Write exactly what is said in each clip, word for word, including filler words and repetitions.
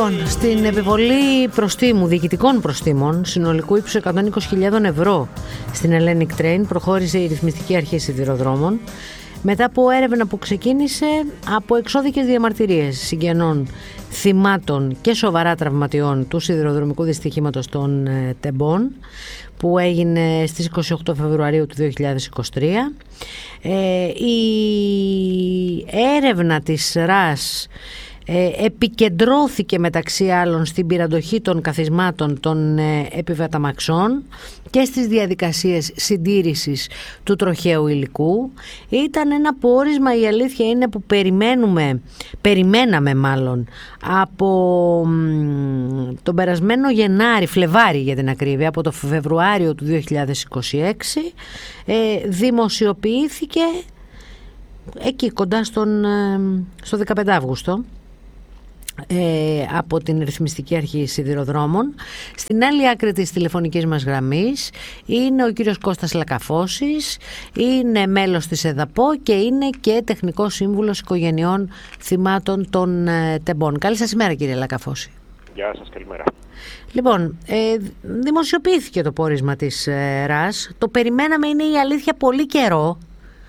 Λοιπόν, στην επιβολή προστίμου, διοικητικών προστίμων συνολικού ύψους εκατόν είκοσι χιλιάδες ευρώ στην Hellenic Train προχώρησε η Ρυθμιστική Αρχή Σιδηροδρόμων μετά από έρευνα που ξεκίνησε από εξώδικες διαμαρτυρίες συγγενών θυμάτων και σοβαρά τραυματιών του σιδηροδρομικού δυστυχήματος των ε, Τεμπών, που έγινε στις είκοσι οκτώ Φεβρουαρίου του δύο χιλιάδες είκοσι τρία. Ε, η έρευνα της ΡΑΣ ε, επικεντρώθηκε μεταξύ άλλων στην πυραντοχή των καθισμάτων των ε, επιβαταμαξών και στις διαδικασίες συντήρησης του τροχαίου υλικού. Ήταν ένα πόρισμα, η αλήθεια είναι, που περιμένουμε, περιμέναμε μάλλον από μ, τον περασμένο Γενάρη, Φλεβάρη για την ακρίβεια, από το Φεβρουάριο του δύο χιλιάδες είκοσι έξι. Ε, δημοσιοποιήθηκε εκεί κοντά στον, ε, στο δεκαπέντε Αυγούστου. Ε, από την Ρυθμιστική Αρχή Σιδηροδρόμων. Στην άλλη άκρη της τηλεφωνικής μας γραμμής είναι ο κύριος Κώστας Λακαφώσης, είναι μέλος της ΕΔΑΠΟ και είναι και τεχνικός σύμβουλος οικογενειών θυμάτων των ε, Τεμπών. Καλή σας ημέρα, κύριε Λακαφώση. Γεια σας, καλημέρα. Λοιπόν, ε, δημοσιοποιήθηκε το πόρισμα της ε, ΡΑΣ. Το περιμέναμε, είναι η αλήθεια, πολύ καιρό,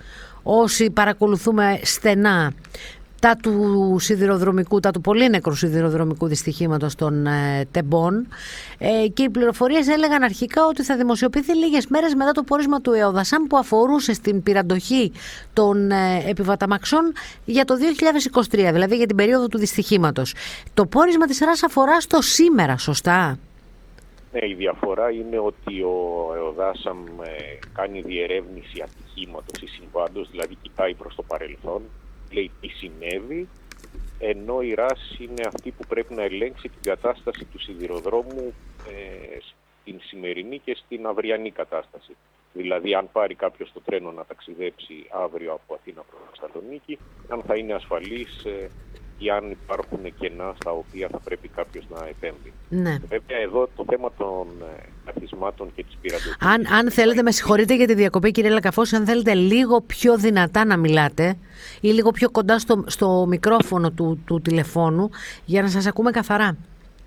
όσοι παρακολουθούμε στενά τα του σιδηροδρομικού, τα του πολύ νεκρού σιδηροδρομικού δυστυχήματος των ε, Τεμπών, ε, και οι πληροφορίες έλεγαν αρχικά ότι θα δημοσιοποιηθεί λίγες μέρες μετά το πόρισμα του ΕΟΔΑΣΑΜ που αφορούσε στην πυραντοχή των ε, επιβαταμαξών για το δύο χιλιάδες είκοσι τρία, δηλαδή για την περίοδο του δυστυχήματος. Το πόρισμα της ΡΑΣ αφορά στο σήμερα, σωστά? Ναι, η διαφορά είναι ότι ο ΕΟΔΑΣΑΜ ε, κάνει διερεύνηση ατυχήματος ή συμβάντος, δηλαδή κοιτάει προς το παρελθόν, λέει τι συνέβη, ενώ η ΡΑΣ είναι αυτή που πρέπει να ελέγξει την κατάσταση του σιδηροδρόμου ε, στην σημερινή και στην αυριανή κατάσταση. Δηλαδή, αν πάρει κάποιος το τρένο να ταξιδέψει αύριο από Αθήνα προς Θεσσαλονίκη, αν θα είναι ασφαλής ε, ή αν υπάρχουν κενά στα οποία θα πρέπει κάποιος να επέμβει. Ναι. Βέβαια, εδώ το θέμα των ε, καθισμάτων και της πυραντοχής... Αν, αν θέλετε, με συγχωρείτε για τη διακοπή, κύριε Λακαφώση, αν θέλετε λίγο πιο δυνατά να μιλάτε ή λίγο πιο κοντά στο, στο μικρόφωνο του, του τηλεφώνου για να σας ακούμε καθαρά.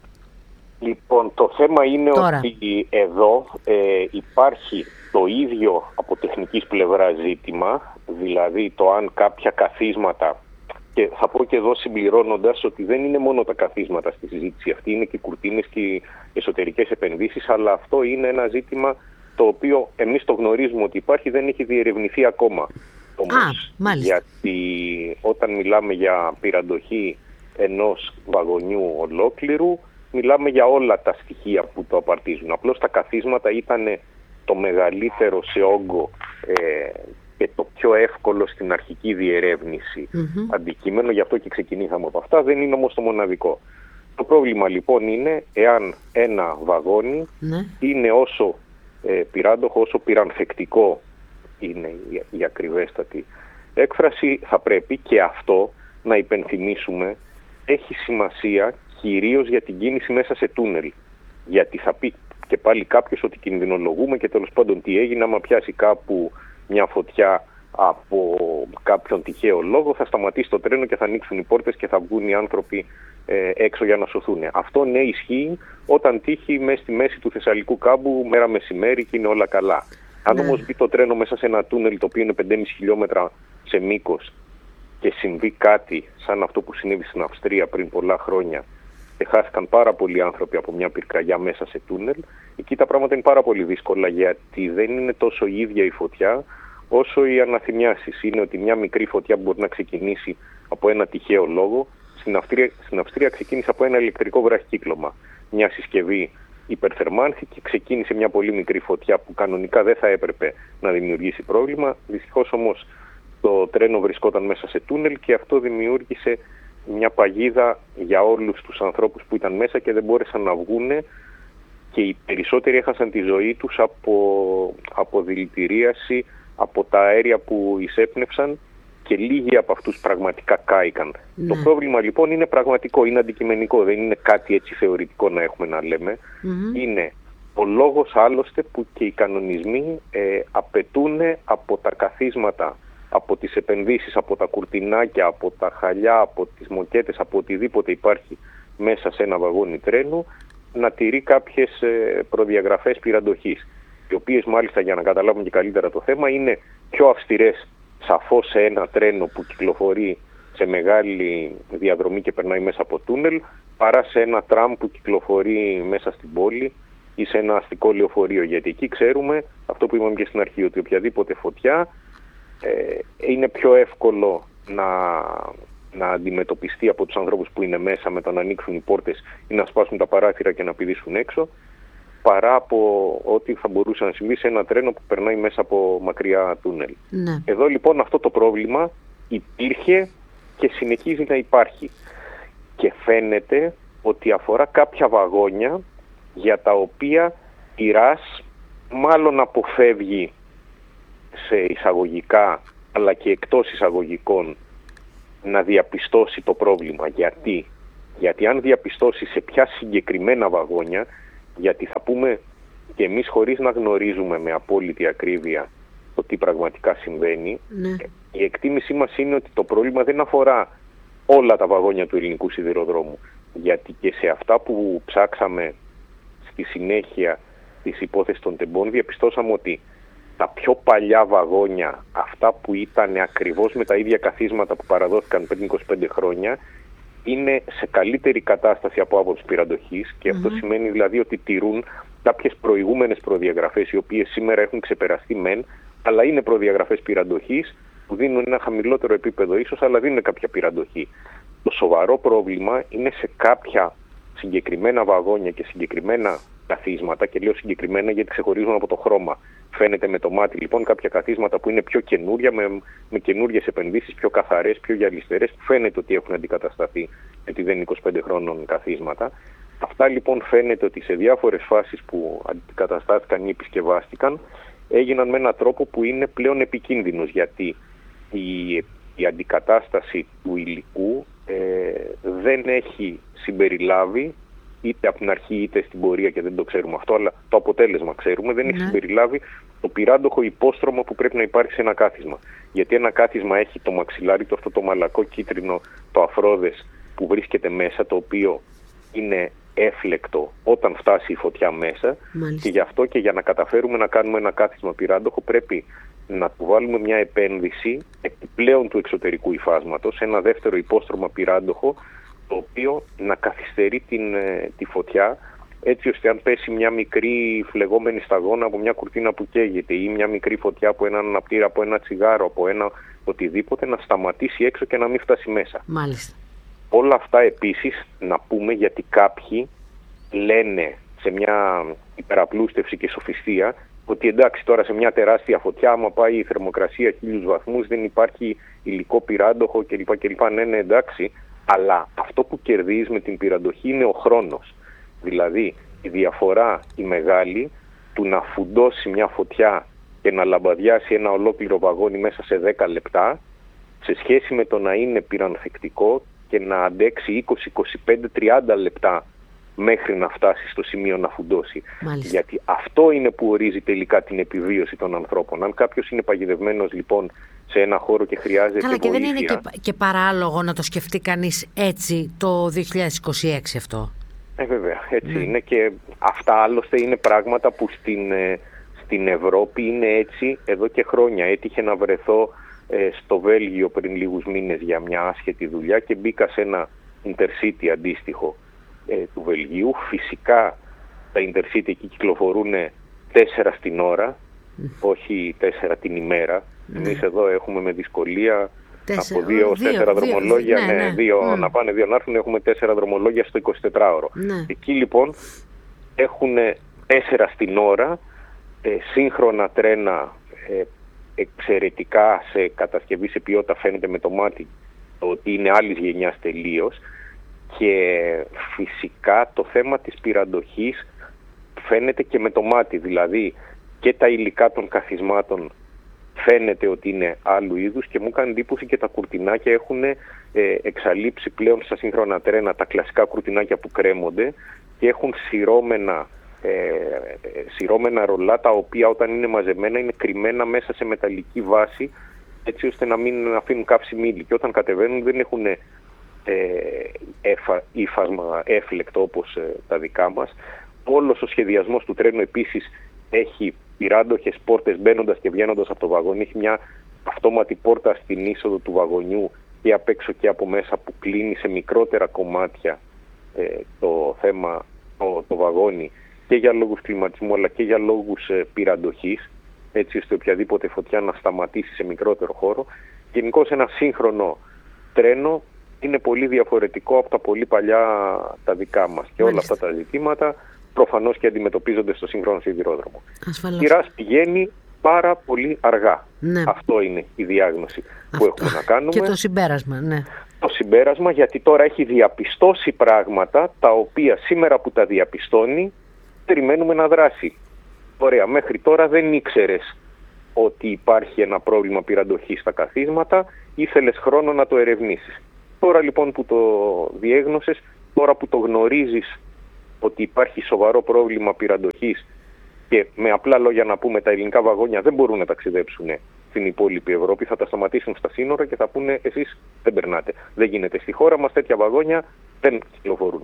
Λοιπόν, το θέμα είναι Τώρα. ότι εδώ ε, υπάρχει το ίδιο από τεχνικής πλευράς ζήτημα, δηλαδή το αν κάποια καθίσματα, και θα πω και εδώ συμπληρώνοντας ότι δεν είναι μόνο τα καθίσματα στη συζήτηση αυτή, είναι και οι κουρτίνες και οι εσωτερικές επενδύσεις, αλλά αυτό είναι ένα ζήτημα το οποίο εμείς το γνωρίζουμε ότι υπάρχει, δεν έχει διερευνηθεί ακόμα. Όμως, Α, γιατί όταν μιλάμε για πυραντοχή ενός βαγονιού ολόκληρου, μιλάμε για όλα τα στοιχεία που το απαρτίζουν. Απλώς τα καθίσματα ήταν το μεγαλύτερο σε όγκο ε, και το πιο εύκολο στην αρχική διερεύνηση mm-hmm. αντικείμενο, γι' αυτό και ξεκινήσαμε από αυτά. Δεν είναι όμως το μοναδικό. Το πρόβλημα λοιπόν είναι εάν ένα βαγόνι mm-hmm. είναι όσο ε, πυράντοχο, όσο πυρανθεκτικό είναι η, η ακριβέστατη έκφραση, θα πρέπει και αυτό να υπενθυμίσουμε, έχει σημασία κυρίως για την κίνηση μέσα σε τούνελ. Γιατί θα πει και πάλι κάποιος ότι κινδυνολογούμε και τέλος πάντων τι έγινε άμα πιάσει κάπου μια φωτιά από κάποιον τυχαίο λόγο, θα σταματήσει το τρένο και θα ανοίξουν οι πόρτες και θα βγουν οι άνθρωποι ε, έξω για να σωθούν. Αυτό ναι ισχύει όταν τύχει μέσα στη μέση του Θεσσαλικού κάμπου μέρα μεσημέρι και είναι όλα καλά. Αν ναι. όμως μπει το τρένο μέσα σε ένα τούνελ το οποίο είναι πέντε κόμμα πέντε χιλιόμετρα σε μήκος και συμβεί κάτι σαν αυτό που συνέβη στην Αυστρία πριν πολλά χρόνια και χάθηκαν πάρα πολλοί άνθρωποι από μια πυρκαγιά μέσα σε τούνελ, εκεί τα πράγματα είναι πάρα πολύ δύσκολα, γιατί δεν είναι τόσο η ίδια η φωτιά όσο οι αναθυμιάσεις. Είναι ότι μια μικρή φωτιά που μπορεί να ξεκινήσει από ένα τυχαίο λόγο, στην Αυστρία, στην Αυστρία ξεκίνησε από ένα ηλεκτρικό βραχικύκλωμα. Μια συσκευή υπερθερμάνθηκε, ξεκίνησε μια πολύ μικρή φωτιά που κανονικά δεν θα έπρεπε να δημιουργήσει πρόβλημα. Δυστυχώς όμως το τρένο βρισκόταν μέσα σε τούνελ και αυτό δημιούργησε μια παγίδα για όλους τους ανθρώπους που ήταν μέσα και δεν μπόρεσαν να βγούνε, και οι περισσότεροι έχασαν τη ζωή τους από, από δηλητηρίαση, από τα αέρια που εισέπνευσαν, και λίγοι από αυτούς πραγματικά κάηκαν. Ναι. Το πρόβλημα λοιπόν είναι πραγματικό, είναι αντικειμενικό, δεν είναι κάτι έτσι θεωρητικό να έχουμε να λέμε. Mm-hmm. Είναι ο λόγος άλλωστε που και οι κανονισμοί ε, απαιτούν από τα καθίσματα, από τις επενδύσεις, από τα κουρτινάκια, από τα χαλιά, από τις μοκέτες, από οτιδήποτε υπάρχει μέσα σε ένα βαγόνι τρένου να τηρεί κάποιες προδιαγραφές πυραντοχής, οι οποίες μάλιστα, για να καταλάβουμε και καλύτερα το θέμα, είναι πιο αυστηρές σαφώς σε ένα τρένο που κυκλοφορεί σε μεγάλη διαδρομή και περνάει μέσα από τούνελ, παρά σε ένα τραμ που κυκλοφορεί μέσα στην πόλη ή σε ένα αστικό λεωφορείο. Γιατί εκεί ξέρουμε, αυτό που είπαμε και στην αρχή, ότι οποιαδήποτε φωτιά ε, είναι πιο εύκολο να, να αντιμετωπιστεί από τους ανθρώπους που είναι μέσα με το να ανοίξουν οι πόρτες ή να σπάσουν τα παράθυρα και να πηδήσουν έξω, παρά από ό,τι θα μπορούσε να συμβεί σε ένα τρένο που περνάει μέσα από μακριά τούνελ. Ναι. Εδώ λοιπόν αυτό το πρόβλημα υπήρχε και συνεχίζει να υπάρχει. Και φαίνεται ότι αφορά κάποια βαγόνια για τα οποία η ΡΑΣ μάλλον αποφεύγει σε εισαγωγικά αλλά και εκτός εισαγωγικών να διαπιστώσει το πρόβλημα. Γιατί, Γιατί αν διαπιστώσει σε ποια συγκεκριμένα βαγόνια, γιατί θα πούμε και εμείς χωρίς να γνωρίζουμε με απόλυτη ακρίβεια το τι πραγματικά συμβαίνει, ναι. η εκτίμησή μας είναι ότι το πρόβλημα δεν αφορά όλα τα βαγόνια του ελληνικού σιδηροδρόμου. Γιατί και σε αυτά που ψάξαμε στη συνέχεια της υπόθεσης των τεμπών, διαπιστώσαμε ότι τα πιο παλιά βαγόνια, αυτά που ήταν ακριβώς με τα ίδια καθίσματα που παραδόθηκαν πριν είκοσι πέντε χρόνια, είναι σε καλύτερη κατάσταση από άποψη πυραντοχής, και mm-hmm. αυτό σημαίνει δηλαδή ότι τηρούν κάποιες προηγούμενες προδιαγραφές, οι οποίες σήμερα έχουν ξεπεραστεί μεν, αλλά είναι προδιαγραφές πυραντοχής που δίνουν ένα χαμηλότερο επίπεδο ίσως, αλλά δίνουν κάποια πυραντοχή. Το σοβαρό πρόβλημα είναι σε κάποια συγκεκριμένα βαγόνια και συγκεκριμένα καθίσματα, και λέω συγκεκριμένα γιατί ξεχωρίζουν από το χρώμα. Φαίνεται με το μάτι λοιπόν κάποια καθίσματα που είναι πιο καινούρια, με, με καινούριες επενδύσεις, πιο καθαρές, πιο γυαλιστερές, που φαίνεται ότι έχουν αντικατασταθεί, γιατί δεν είναι είκοσι πέντε χρόνων καθίσματα. Αυτά λοιπόν φαίνεται ότι σε διάφορες φάσεις που αντικαταστάθηκαν ή επισκευάστηκαν, έγιναν με έναν τρόπο που είναι πλέον επικίνδυνος, γιατί η, η αντικατάσταση του υλικού ε, δεν έχει συμπεριλάβει, είτε από την αρχή είτε στην πορεία, και δεν το ξέρουμε αυτό, αλλά το αποτέλεσμα ξέρουμε, δεν ναι. έχει συμπεριλάβει το πυράντοχο υπόστρωμα που πρέπει να υπάρχει σε ένα κάθισμα. Γιατί ένα κάθισμα έχει το μαξιλάρι, το αυτό το μαλακό κίτρινο, το αφρόδες που βρίσκεται μέσα, το οποίο είναι έφλεκτο όταν φτάσει η φωτιά μέσα. Μάλιστα. Και γι' αυτό και για να καταφέρουμε να κάνουμε ένα κάθισμα πυράντοχο πρέπει να του βάλουμε μια επένδυση επιπλέον του εξωτερικού υφάσματος, ένα δεύτερο υπόστρωμα πυράντοχο, το οποίο να καθυστερεί την, τη φωτιά, έτσι ώστε αν πέσει μια μικρή φλεγόμενη σταγόνα από μια κουρτίνα που καίγεται ή μια μικρή φωτιά από έναν αναπτήρα, από ένα τσιγάρο, από ένα οτιδήποτε, να σταματήσει έξω και να μην φτάσει μέσα. Μάλιστα. Όλα αυτά επίσης να πούμε, γιατί κάποιοι λένε σε μια υπεραπλούστευση και σοφιστία ότι εντάξει, τώρα σε μια τεράστια φωτιά, άμα πάει η θερμοκρασία χίλιους βαθμούς, δεν υπάρχει υλικό πυράντοχο κλπ. κλπ. Ναι, ναι, εντάξει, αλλά αυτό που κερδίζει με την πυραντοχή είναι ο χρόνος. Δηλαδή η διαφορά η μεγάλη του να φουντώσει μια φωτιά και να λαμπαδιάσει ένα ολόκληρο βαγόνι μέσα σε δέκα λεπτά, σε σχέση με το να είναι πυρανθεκτικό και να αντέξει είκοσι, είκοσι πέντε, τριάντα λεπτά μέχρι να φτάσει στο σημείο να φουντώσει. Μάλιστα. Γιατί αυτό είναι που ορίζει τελικά την επιβίωση των ανθρώπων. Αν κάποιος είναι παγιδευμένος λοιπόν σε ένα χώρο και χρειάζεται Καλά, βοήθεια... και δεν είναι και, και παράλογο να το σκεφτεί κανείς έτσι το δύο χιλιάδες είκοσι έξι αυτό. Ε, βέβαια, έτσι ναι. είναι, και αυτά άλλωστε είναι πράγματα που στην, στην Ευρώπη είναι έτσι εδώ και χρόνια. Έτυχε να βρεθώ ε, στο Βέλγιο πριν λίγους μήνες για μια άσχετη δουλειά και μπήκα σε ένα Intercity αντίστοιχο ε, του Βελγίου. Φυσικά τα Intercity εκεί κυκλοφορούν τέσσερα στην ώρα, mm. όχι τέσσερα την ημέρα. Mm. Εμείς εδώ έχουμε με δυσκολία τέσσερα, από δύο ως τέσσερα δρομολόγια, δύο, ναι, ναι, δύο mm. να πάνε, δύο να έρθουν, έχουμε τέσσερα δρομολόγια στο εικοσιτετράωρο. Mm. Εκεί λοιπόν έχουν τέσσερα στην ώρα, ε, σύγχρονα τρένα, ε, εξαιρετικά σε κατασκευή, σε ποιότητα, φαίνεται με το μάτι ότι είναι άλλης γενιάς τελείως, και φυσικά το θέμα της πυραντοχής φαίνεται και με το μάτι, δηλαδή και τα υλικά των καθισμάτων φαίνεται ότι είναι άλλου είδους, και μου κάνει εντύπωση και τα κουρτινάκια έχουν ε, εξαλείψει πλέον στα σύγχρονα τρένα τα κλασικά κουρτινάκια που κρέμονται και έχουν σειρώμενα, ε, σειρώμενα ρολά, τα οποία όταν είναι μαζεμένα είναι κρυμμένα μέσα σε μεταλλική βάση, έτσι ώστε να μην αφήνουν καύση μήλι, και όταν κατεβαίνουν δεν έχουν ε, ύφασμα έφλεκτο όπως ε, τα δικά μας. Όλος ο σχεδιασμός του τρένου επίσης έχει πυράντοχες πόρτες μπαίνοντας και βγαίνοντας από το βαγόνι. Έχει μια αυτόματη πόρτα στην είσοδο του βαγονιού και απ' έξω και από μέσα που κλείνει σε μικρότερα κομμάτια ε, το θέμα, το, το βαγόνι, και για λόγους κλιματισμού αλλά και για λόγους ε, πυραντοχής, έτσι ώστε οποιαδήποτε φωτιά να σταματήσει σε μικρότερο χώρο. Γενικώς ένα σύγχρονο τρένο είναι πολύ διαφορετικό από τα πολύ παλιά τα δικά μας. Και όλα αυτά τα ζητήματα προφανώς και αντιμετωπίζονται στο σύγχρονο σιδηρόδρομο. Η ΡΑΣ πηγαίνει πάρα πολύ αργά. Ναι. Αυτό είναι η διάγνωση που Αυτό. έχουμε να κάνουμε. Και το συμπέρασμα, ναι. Το συμπέρασμα, γιατί τώρα έχει διαπιστώσει πράγματα τα οποία σήμερα που τα διαπιστώνει περιμένουμε να δράσει. Ωραία, μέχρι τώρα δεν ήξερες ότι υπάρχει ένα πρόβλημα πυραντοχής στα καθίσματα, ήθελες χρόνο να το ερευνήσεις. Τώρα λοιπόν που το διέγνωσες, τώρα που το γνωρίζεις ότι υπάρχει σοβαρό πρόβλημα πυραντοχής και με απλά λόγια να πούμε τα ελληνικά βαγόνια δεν μπορούν να ταξιδέψουν στην υπόλοιπη Ευρώπη, θα τα σταματήσουν στα σύνορα και θα πούνε εσείς δεν περνάτε. Δεν γίνεται στη χώρα μας, τέτοια βαγόνια δεν κυκλοφορούν.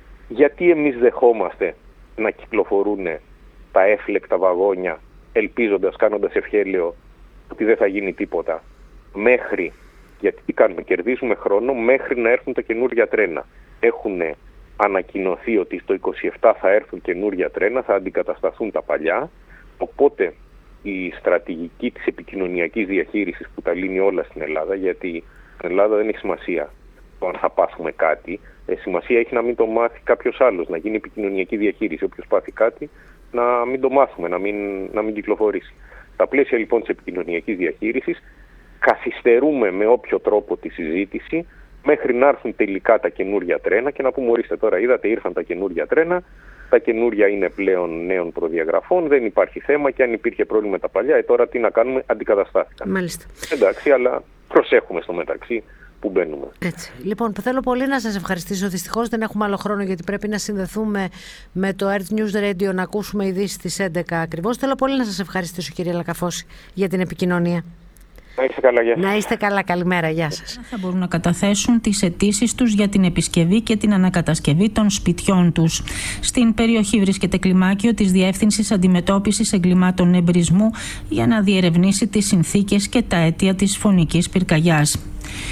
Γιατί εμείς δεχόμαστε να κυκλοφορούν τα έφλεκτα βαγόνια ελπίζοντας, κάνοντας ευχέλαιο ότι δεν θα γίνει τίποτα, μέχρι, γιατί τι κάνουμε, κερδίζουμε χρόνο μέχρι να έρθουν τα καινούργια τρένα. Έχουν ανακοινωθεί ότι το είκοσι επτά θα έρθουν καινούργια τρένα, θα αντικατασταθούν τα παλιά, οπότε η στρατηγική της επικοινωνιακής διαχείρισης που τα λύνει όλα στην Ελλάδα, γιατί στην Ελλάδα δεν έχει σημασία το αν θα πάθουμε κάτι, ε, σημασία έχει να μην το μάθει κάποιος άλλος, να γίνει επικοινωνιακή διαχείριση. Όποιος πάθει κάτι, να μην το μάθουμε, να μην, να μην κυκλοφορήσει. Στα πλαίσια λοιπόν της επικοινωνιακής διαχείρισης, καθυστερούμε με όποιο τρόπο τη συζήτηση μέχρι να έρθουν τελικά τα καινούργια τρένα και να πούμε, ορίστε τώρα, είδατε, ήρθαν τα καινούργια τρένα, τα καινούργια είναι πλέον νέων προδιαγραφών, δεν υπάρχει θέμα, και αν υπήρχε πρόβλημα με τα παλιά, ε, τώρα τι να κάνουμε, αντικαταστάθηκαν. Μάλιστα. Εντάξει, αλλά προσέχουμε στο μεταξύ που μπαίνουμε. Έτσι. Λοιπόν, θέλω πολύ να σας ευχαριστήσω. Δυστυχώς δεν έχουμε άλλο χρόνο, γιατί πρέπει να συνδεθούμε με το Earth News Radio να ακούσουμε ειδήσεις στις έντεκα ακριβώς. Θέλω πολύ να σας ευχαριστήσω, κυρία Λακαφώση, για την επικοινωνία. Να είστε καλά, γεια σας. Να είστε καλά, καλημέρα, γεια σας. Θα μπορούν να καταθέσουν τις αιτήσεις τους για την επισκευή και την ανακατασκευή των σπιτιών τους. Στην περιοχή βρίσκεται κλιμάκιο της Διεύθυνσης Αντιμετώπισης Εγκλημάτων Εμπρισμού για να διερευνήσει τις συνθήκες και τα αίτια της φωνικής πυρκαγιάς.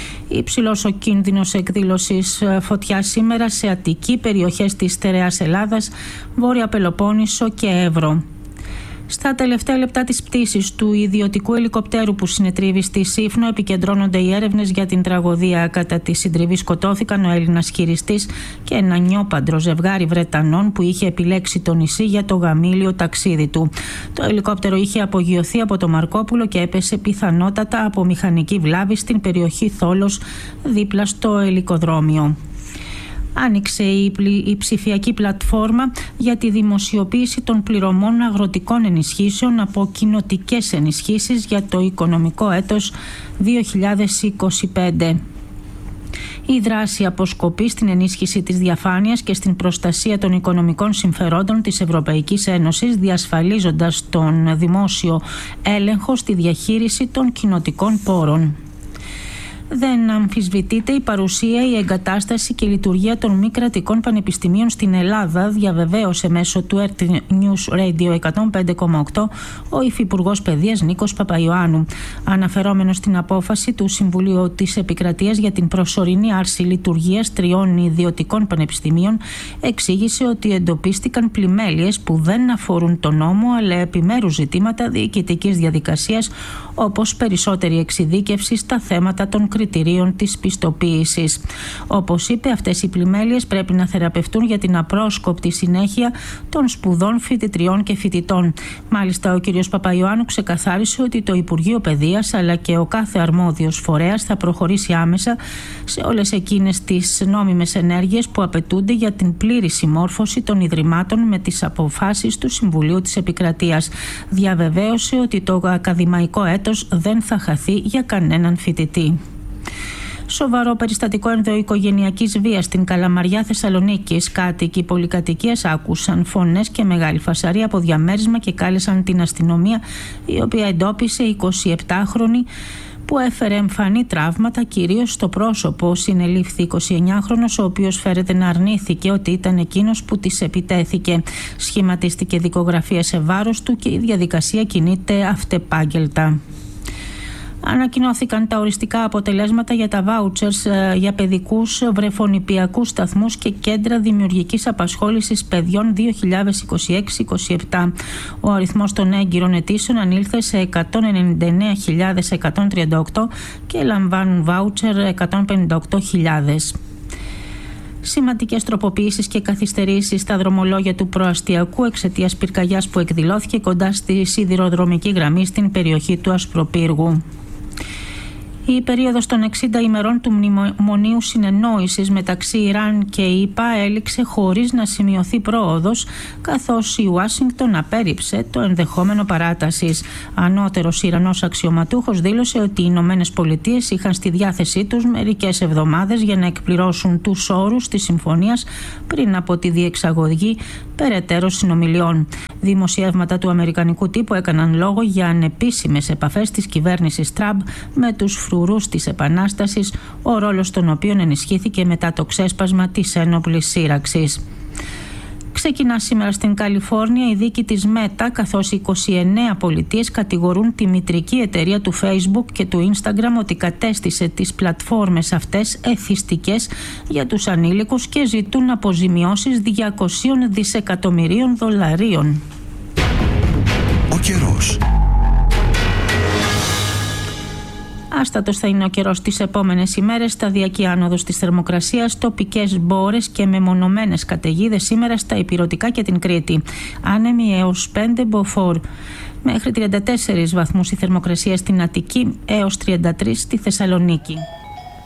Υψηλός ο κίνδυνος εκδήλωσης φωτιάς σήμερα σε Αττική, περιοχές της στερεάς Ελλάδας, Βόρεια Πελοπόννησο και Εύρο. Στα τελευταία λεπτά της πτήσης του ιδιωτικού ελικοπτέρου που συνετρίβει στη Σύφνο επικεντρώνονται οι έρευνες για την τραγωδία. Κατά τη συντριβή σκοτώθηκαν ο Έλληνας χειριστής και ένα νιόπαντρο ζευγάρι Βρετανών που είχε επιλέξει το νησί για το γαμήλιο ταξίδι του. Το ελικόπτερο είχε απογειωθεί από το Μαρκόπουλο και έπεσε πιθανότατα από μηχανική βλάβη στην περιοχή Θόλος, δίπλα στο ελικοδρόμιο. Άνοιξε η, η ψηφιακή πλατφόρμα για τη δημοσιοποίηση των πληρωμών αγροτικών ενισχύσεων από κοινοτικές ενισχύσεις για το οικονομικό έτος δύο χιλιάδες είκοσι πέντε. Η δράση αποσκοπεί στην ενίσχυση της διαφάνειας και στην προστασία των οικονομικών συμφερόντων της Ευρωπαϊκής Ένωσης, διασφαλίζοντας τον δημόσιο έλεγχο στη διαχείριση των κοινοτικών πόρων. Δεν αμφισβητείται η παρουσία, η εγκατάσταση και η λειτουργία των μη κρατικών πανεπιστημίων στην Ελλάδα, διαβεβαίωσε μέσω του Earth News Radio εκατόν πέντε κόμμα οκτώ ο Υφυπουργός Παιδείας Νίκος Παπαϊωάννου. Αναφερόμενος στην απόφαση του Συμβουλίου της Επικρατείας για την προσωρινή άρση λειτουργίας τριών ιδιωτικών πανεπιστημίων, εξήγησε ότι εντοπίστηκαν πλημέλειες που δεν αφορούν τον νόμο, αλλά επιμέρους ζητήματα διοικητικής διαδικασίας, όπως περισσότερη εξειδίκευση στα θέματα των κριτηρίων της πιστοποίησης. Όπως είπε, αυτές οι πλημέλειες πρέπει να θεραπευτούν για την απρόσκοπτη συνέχεια των σπουδών φοιτητριών και φοιτητών. Μάλιστα, ο κ. Παπαϊωάννου ξεκαθάρισε ότι το Υπουργείο Παιδείας αλλά και ο κάθε αρμόδιος φορέας θα προχωρήσει άμεσα σε όλες εκείνες τις νόμιμες ενέργειες που απαιτούνται για την πλήρη συμμόρφωση των Ιδρυμάτων με τις αποφάσεις του Συμβουλίου της Επικρατείας. Διαβεβαίωσε ότι το ακαδημαϊκό έτος δεν θα χαθεί για κανέναν φοιτητή. Σοβαρό περιστατικό ενδοοικογενειακής βίας στην Καλαμαριά Θεσσαλονίκης. Κάτοικοι πολυκατοικίας άκουσαν φωνές και μεγάλη φασαρία από διαμέρισμα και κάλεσαν την αστυνομία, η οποία εντόπισε εικοσιεπτάχρονη που έφερε εμφανή τραύματα κυρίως στο πρόσωπο. Συνελήφθη εικοσιεννιάχρονος, ο οποίος φέρεται να αρνήθηκε ότι ήταν εκείνος που της επιτέθηκε. Σχηματίστηκε δικογραφία σε βάρος του και η διαδικασία κινείται αυτεπάγγελτα. Ανακοινώθηκαν τα οριστικά αποτελέσματα για τα βάουτσερς για παιδικούς βρεφονηπιακούς σταθμούς και κέντρα δημιουργικής απασχόλησης παιδιών δύο χιλιάδες είκοσι έξι είκοσι επτά. Ο αριθμός των έγκυρων αιτήσεων ανήλθε σε εκατόν ενενήντα εννέα χιλιάδες εκατόν τριάντα οκτώ και λαμβάνουν βάουτσερ εκατόν πενήντα οκτώ χιλιάδες. Σημαντικές τροποποιήσεις και καθυστερήσεις στα δρομολόγια του προαστιακού εξαιτίας πυρκαγιάς που εκδηλώθηκε κοντά στη σιδηροδρομική γραμμή στην περιοχή του Ασπροπύργου. Η περίοδος των εξήντα ημερών του μνημονίου συνεννόησης μεταξύ Ιράν και ΗΠΑ έληξε χωρίς να σημειωθεί πρόοδος, καθώς η Ουάσιγκτον απέρριψε το ενδεχόμενο παράτασης. Ανώτερος Ιρανός αξιωματούχος δήλωσε ότι οι Ηνωμένες Πολιτείες είχαν στη διάθεσή τους μερικές εβδομάδες για να εκπληρώσουν τους όρους της συμφωνίας πριν από τη διεξαγωγή περαιτέρω συνομιλιών. Δημοσιεύματα του αμερικανικού τύπου έκαναν λόγο για ανεπίσημες επαφές της κυβέρνησης Τραμπ με τους φρουρούς της Επανάστασης, ο ρόλος των οποίων ενισχύθηκε μετά το ξέσπασμα της ένοπλης σύραξης. Ξεκινά σήμερα στην Καλιφόρνια η δίκη της Μέτα, καθώς είκοσι εννέα πολιτείες κατηγορούν τη μητρική εταιρεία του Facebook και του Instagram ότι κατέστησε τις πλατφόρμες αυτές εθιστικές για τους ανήλικους και ζητούν αποζημιώσεις διακόσια δισεκατομμυρίων δολαρίων. Ο καιρός. Άστατος θα είναι ο καιρός τις επόμενες ημέρες, σταδιακή άνοδος της θερμοκρασίας, τοπικές μπόρες και μεμονωμένες καταιγίδες σήμερα στα Ηπειρωτικά και την Κρήτη. Άνεμοι έως πέντε μποφόρ. Μέχρι τριάντα τέσσερις βαθμούς η θερμοκρασία στην Αττική, έως τριάντα τρεις στη Θεσσαλονίκη.